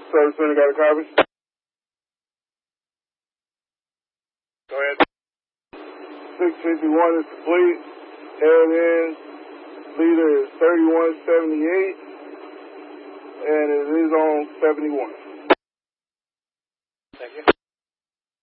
Service center got a copy? Go ahead. 651 is complete. Held in. Leader is 3178. And it is on 71.